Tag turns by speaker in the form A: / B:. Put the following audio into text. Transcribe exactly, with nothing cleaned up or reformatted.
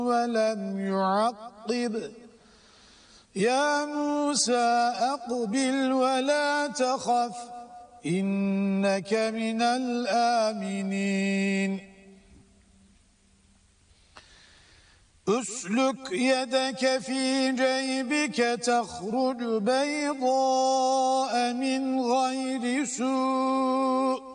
A: ولم يعقب يا موسى أقبل ولا تخف إنك من الآمنين أسلك يدك في جيبك تخرج بيضاء من غير سوء